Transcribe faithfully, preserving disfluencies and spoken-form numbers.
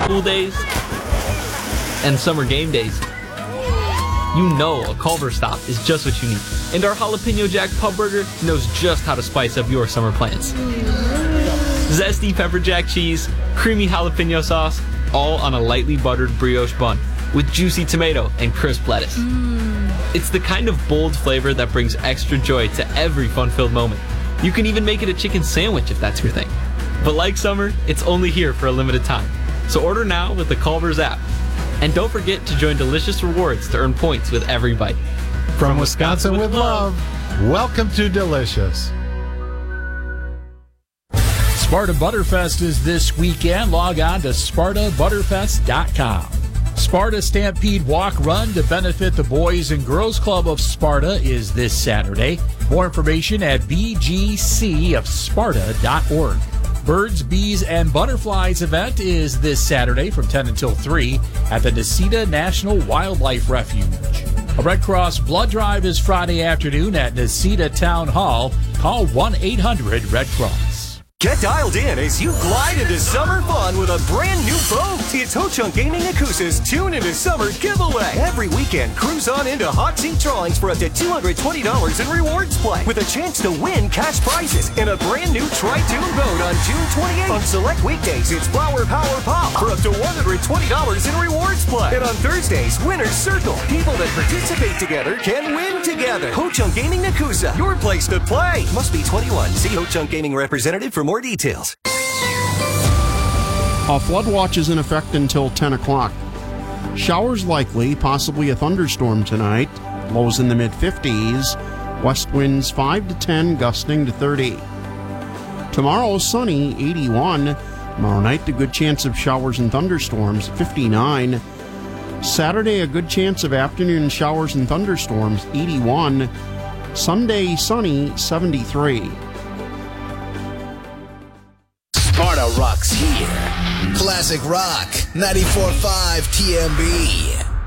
school days, and summer game days, you know a Culver stop is just what you need. And our Jalapeno Jack Pub Burger knows just how to spice up your summer plans. Zesty pepper jack cheese, creamy jalapeno sauce, all on a lightly buttered brioche bun with juicy tomato and crisp lettuce. Mm. It's the kind of bold flavor that brings extra joy to every fun-filled moment. You can even make it a chicken sandwich if that's your thing. But like summer, it's only here for a limited time. So order now with the Culver's app. And don't forget to join Delicious Rewards to earn points with every bite. From, From Wisconsin, Wisconsin with love, welcome to Delicious. Sparta Butterfest is this weekend. Log on to Sparta Butterfest dot com. Sparta Stampede Walk Run to benefit the Boys and Girls Club of Sparta is this Saturday. More information at b g c of sparta dot org. Birds, Bees, and Butterflies event is this Saturday from ten until three at the Necedah National Wildlife Refuge. A Red Cross blood drive is Friday afternoon at Necedah Town Hall. Call one eight hundred red cross. Get dialed in as you glide into summer fun with a brand new boat. It's Ho-Chunk Gaming Yakuza's Tune into Summer giveaway. Every weekend, cruise on into hot seat drawings for up to two hundred twenty dollars in rewards play with a chance to win cash prizes and a brand new Tri-Tune boat on June twenty-eighth. On select weekdays, it's Flower Power Pop for up to one hundred twenty dollars in rewards play. And on Thursdays, Winner's Circle. People that participate together can win together. Ho-Chunk Gaming Yakuza, your place to play. Must be twenty-one. See Ho-Chunk Gaming representative for more details. A flood watch is in effect until ten o'clock. Showers likely, possibly a thunderstorm tonight. Lows in the mid fifties. West winds five to ten, gusting to thirty. Tomorrow, sunny, eighty-one. Tomorrow night, a good chance of showers and thunderstorms, fifty-nine. Saturday, a good chance of afternoon showers and thunderstorms, eighty-one. Sunday, sunny, seventy-three. Sparta rocks here. Classic Rock, ninety-four point five T M B.